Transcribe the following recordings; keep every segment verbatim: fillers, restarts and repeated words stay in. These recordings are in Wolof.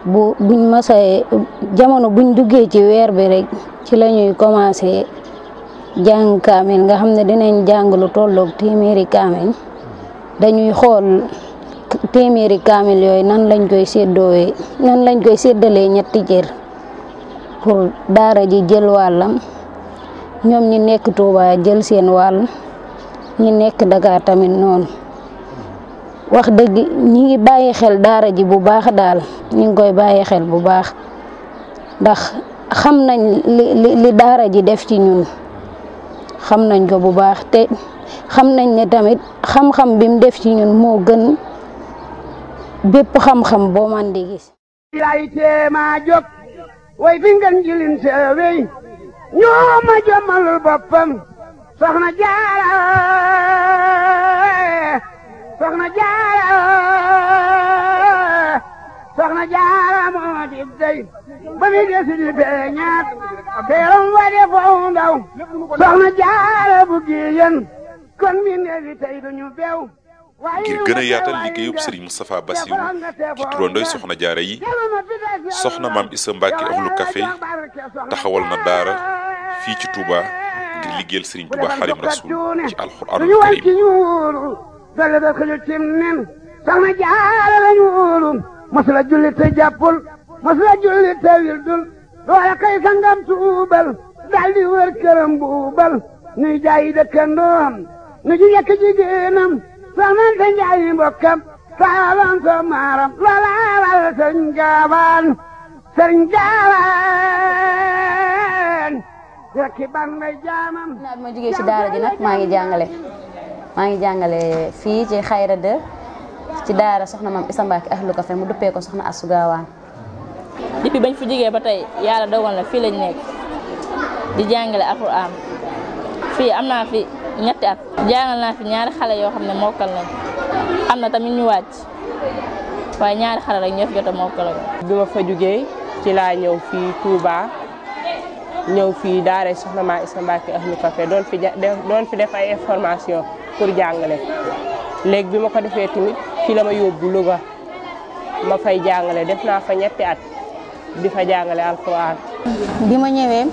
bu buñ masee jamono buñ duggee ci weer bi rek ci la ñuy commencé jàng kaamil nga xam ne dinañ jàng lu tolloog téeméeri kaamil dañuy xool téeméeri kaamil yooyu nan lañ koy séddoowee nan lañ koy séddalee ñetti cër pour daara ji jël wàllam ñoom ñi nekk Touba jël seen wàll ñi nekk Dakar tamit noonu wax dëgg ñi ngi bàyyi xel daara ji bu baax daal ñi ngi koy bàyyi xel bu baax ndax xam nañ li li daara ji def ci ñun xam nañ ko bu baax te xam nañ ne tamit xam-xam bi mu def ci ñun moo gën bépp xam-xam boo man di gis. lay teema jóg way fi ngeen jilin seewey ñoo ma jommalul boppam soxna Jaara soxna Jaara soxna Jaara moo di dey ba mi desi di beñaat teeram wa de foo ndaw soxna Jaara bu giyen kon mi neefi tey duñu beew ngir gën a yaatal liggéeyub Serigne Moustapha Bassirou ci turandoy soxna Jaara yi soxna maam Issa Mbacke Ahlu Café taxawal na daara fii ci Touba ngir liggéeyal Serigne Touba Xaadimu Rasuul ci alxuraanul kariim dale da ko cim nen soxna Jaara lañu wóolu masula julli te jàppul masula julli te wildul loola kay sangam tuubal daldi wër këram buubal nuy jaayi dëkkandoom nu ji yekk jigéenam soxnante njaayi mbokkam saalan so maaram loola wal sëriñ Gaawaan sëriñ Gaawaan rekki ban may jaamam naa bi ma jógee ci daara ji nag maa ngi jàngale maa ngi jàngale fii ci Xayra de ci daara soxna maam Issa Mbacke Ahlu Café mu duppee ko soxna Astou Gawane. depuis bañ fi jógee ba tey yàlla dogal na fii lañ nekk di jàngale alxuraan fii am naa fi ñetti at jàngal naa fi ñaari xale yoo xam ne mokkal nañ am na tamit ñu wàcc waaye ñaari xale rek ñoo fi jot a mokkal. bi ma fa jógee ci laa ñëw fii Touba ñëw fii daara soxna maam Issa Mbacke Ahlu Café doon fi doon fi def ay information pour jàngale léegi bi ma ko defee tamit fii la ma yóbbu Louga ma fay jàngale def naa fa ñetti at di fa jàngale alxuraan. bi ma ñëwee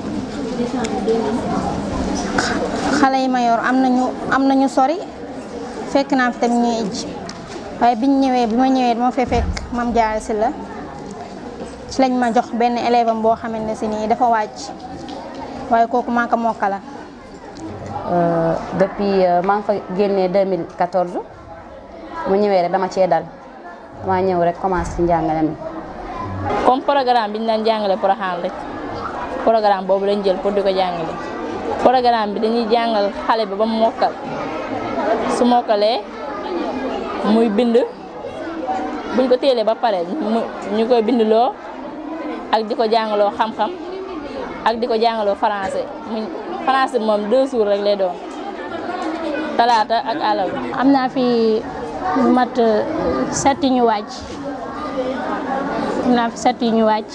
xale yi ma yor am nañu am nañu sori fekk naa fi tamit ñuy ijj waaye biñ ñëwee bi ma ñëwee dama fay fekk Mame Diarra Sylla ci lañ ma jox benn élève am boo xamante ne si nii dafa wàcc waaye kooku maa ko mokkala. depuis maa ngi fa génnee deux mille quatorze mu ñëwee rek dama cee dal dama ñëw rek commencé ci njàngale mi. comme programme bi ñu daan jàngale Porokhane rek programme boobu lañ jël pour di ko jàngale programme bi dañuy jàngal xale bi ba mu mokkal su mokkalee muy bind buñ ko téelee ba pare ñu koy bindloo ak di ko jàngaloo xam-xam ak di ko jàngaloo français muy français moom deux jours rek lay doon talaata ak àllarba. am naa fi lu mat sept ñu wàcc am naa fi sept ñu wàcc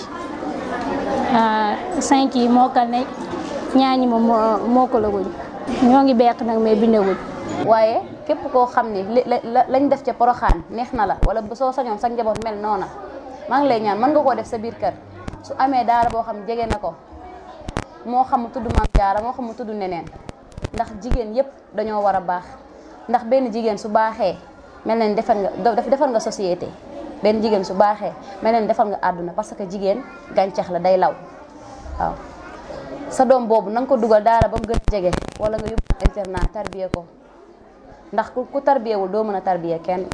cinq yi mokkal ne ñaar ñi moom mokkalaguñ ñoo ngi beq nag mais bindaguñ. waaye képp koo xam ni lañ def ca Porokhane neex na la wala soo sañoon sa njaboot mel noona maa ngi lay ñaan mën nga koo def sa biir kër su amee daara boo xam jege na ko moo xam mu tudd Mame Diarra moo xam mu tudd neneen ndax jigéen yépp dañoo war a baax ndax benn jigéen su baaxee mel na ni defar nga defar nga société benn jigéen su baaxee mel na ni defar nga àdduna parce que jigéen gàncax la day law waaw sa doom boobu na nga ko dugal daara ba mu gën a jege wala nga yóbbu internat tarbiye ko ndax ku ku tarbiyewul doo mën a tarbiye kenn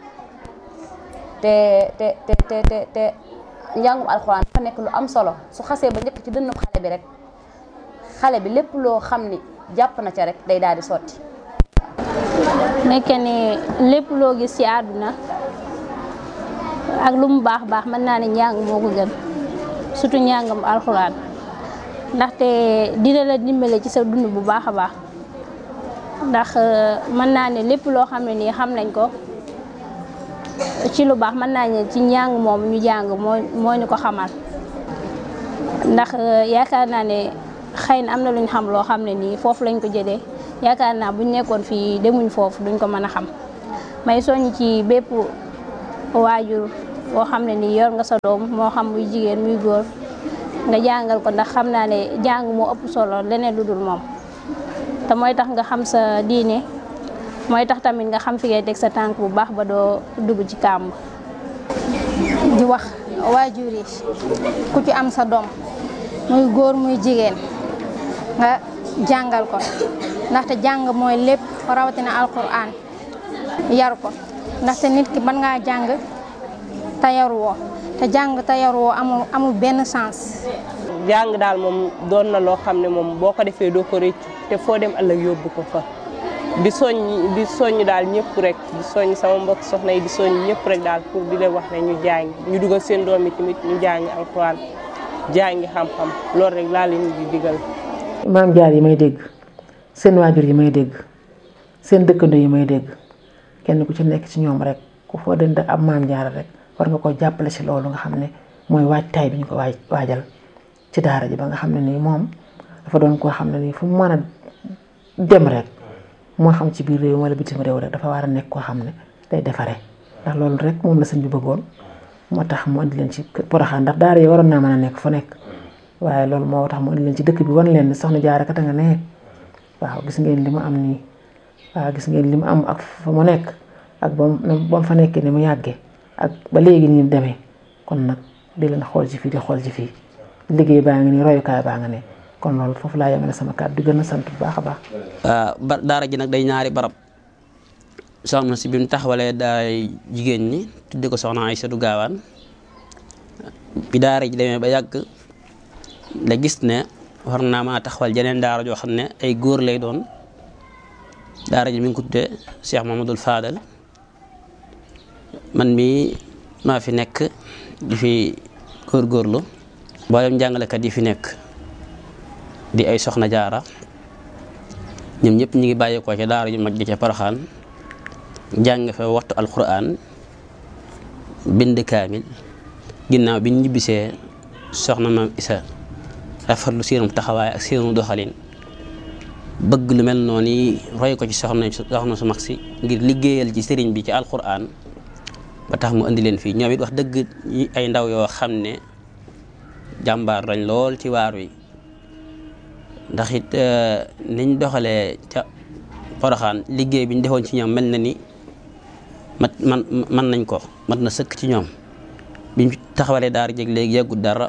te te te te te te njàngum alxuraan dafa nekk lu am solo su xasee ba njëkk ci dënnu xale bi rek xale bi lépp loo xam ni jàpp na ca rek day daal di sotti. nekk ni lépp loo gis ci àdduna ak lu mu baax baax mën naa ne njàng moo ko gën surtout njàngam alxuraan ndaxte dina la dimbale ci sa dund bu baax a baax ndax mën naa ne lépp loo xam ne nii xam nañ ko ci lu baax mën naa ne ci njàng moom ñu jàng moo moo ñu ko xamal ndax yaakaar naa ne xëy na am na luñ xam loo xam ne nii foofu lañ ko jëlee yaakaar naa buñ nekkoon fii demuñ foofu duñ ko mën a xam may soññ ci bépp waajur boo xam ne nii yor nga sa doom moo xam muy jigéen muy góor nga jàngal ko ndax xam naa ne jàng moo ëpp solo leneen lu dul moom te mooy tax nga xam sa diine mooy tax tamit nga xam fi ngay teg sa tànk bu baax ba doo dugg ci kàmb. di wax waajur yi ku ci am sa doom muy góor muy jigéen nga jàngal ko ndaxte jàng mooy lépp rawatina alquran yar ko ndaxte nit ki mën ngaa jàng te yaruwoo te jàng te yaruwoo amul amul benn sens. jàng daal moom doon na loo xam ne moom boo ko defee doo ko rëccu te foo dem ëllëg yóbbu ko fa di soññ di soññ daal ñëpp rek di soññ sama mbokk soxna yi di soññ ñëpp rek daal pour di leen wax ne ñu jàng ñu dugal seen doom yi tamit ñu jàng alxuraan jàngi xam-xam loolu rek laa leen di digal. maam jaar yi may dégg seen waajur yi may dégg seen dëkkandoo yi may dégg kenn ku ci nekk ci ñoom rek ku foo dënd ab maam jaar rek war nga ko jàppale ci loolu nga xam ne mooy waajtaay bi ñu ko waaj waajal ci daara ji ba nga xam ne nii moom dafa doon koo xam ne nii fu mu mën a dem rek moo xam ci biir réew wala bitim réew rek dafa war a nekk koo xam ne day defaree ndax loolu rek moom la sëñ bi bëggoon moo tax mu andi leen ci Porokhane ndax daara yi waroon naa mën a nekk fu nekk waaye loolu moo tax mu andi leen ci dëkk bi wan leen ne soxna Jaara kat nga ne waaw gis ngeen li mu am nii waaw gis ngeen li mu am ak fa mu nekk ak ba mu fa nekkee ni mu yàggee ak ba léegi ni mu demee kon nag di leen xool ci fii di xool ci fii liggéey baa ngi nii royukaay baa nga ne kon loolu foofu laa yemale sama kàddu di gën a sant bu baax a baax. ba daara ji nag day ñaari barab soxna si bi mu taxawalee daay jigéen ñi tudde ko soxna Aysatu Gaawaan bi daara ji demee ba yàgg la gis ne war naa maa taxawal jeneen daara joo xam ne ay góor lay doon daara ji mi ngi ko tuddee Cheikh Mamadou Fadal man mii maa fi nekk di fi góorgóorlu mboolem jàngalekat yi fi nekk di ay soxna jaara ñoom ñëpp ñu ngi bàyyeekoo ca daara ju mag ji ca Porokhane jàng fa waxtu alquran bind kaamil ginnaaw bi ñu ñibbisee soxna maam Isa rafetlu seenum taxawaay ak seenu doxalin bëgg lu mel noonu yi roy ko ci soxna soxna su mag si ngir liggéeyal ci sëriñ bi ci alquran ba tax mu indi leen fii ñoom it wax dëgg ay ndaw yoo xam ne jàmbaar lañ lool ci waar wi ndax it niñ doxalee ca Porokhane liggéey bi ñu defoon ci ñoom mel na ni mat man man nañ ko mat na sëkk ci ñoom biñ taxawalee daara jeg léegi yàggut dara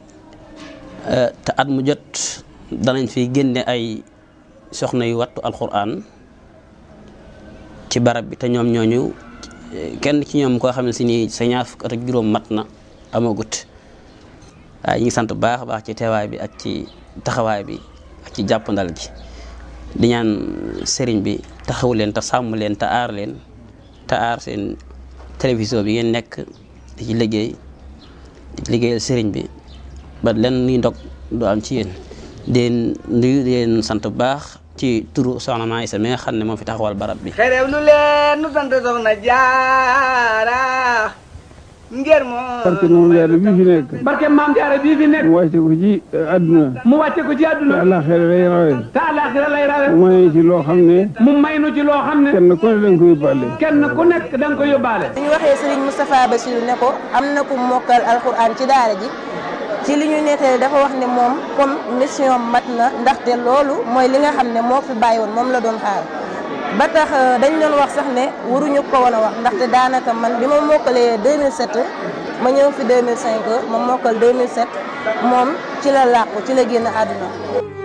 te at mu jot danañ fi génne ay soxna yu wattu alquran ci barab bi te ñoom ñooñu kenn ci ñoom koo xam ne si nii sa ñaar fukk at ak juróom mat na amagut waaye ñu ngi sant bu baax a baax ci teewaay bi ak ci taxawaay bi ak ci jàppandal gi di ñaan sëriñ bi taxawu leen te sàmm leen te aar leen te aar seen télévision bi ngeen nekk di ci liggéey di ci liggéeyal sëriñ bi ba len nuy ndog du am ci yéen den nuyu leen sant bu baax ci turu soxna Maam Isa mi nga xam ne moo fi taxawal barab bi xerew lu leen nu sant soxna Jaara ngir moo barke Maam Jaara bii fi nekk barke Maam Jaara bii fi nekk mu wàcce ko ci àdduna mu wàcce ko ci àdduna te àllaaxira lay rawe te àllaaxira lay rawe mu may ci loo xam ne mu may nu ci loo xam ne kenn ku ne da nga ko yóbbaale kenn ku nekk da nga ko yóbbaale ñu waxee Serigne Moustapha Bassirou ne ko am na ku mokkal alxuraan ci daara ji ci li ñu nettali dafa wax ne moom comme mission mat na ndaxte loolu mooy li nga xam ne moo fi bàyyi woon moom la doon xaar ba tax dañ doon wax sax ne waruñu ko woon a wax ndaxte daanaka man bi ma mokkalee deux mille sept ma ñëw fi deux mille cinq ma mokkal deux mille sept moom ci la làqu ci la génn àdduna